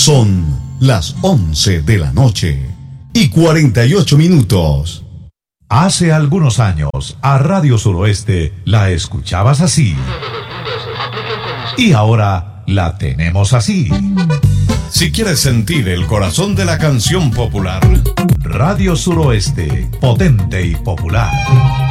Son las 11 de la noche y 48 minutos. Hace algunos años, a Radio Suroeste la escuchabas así. Y ahora la tenemos así. Si quieres sentir el corazón de la canción popular, Radio Suroeste, potente y popular.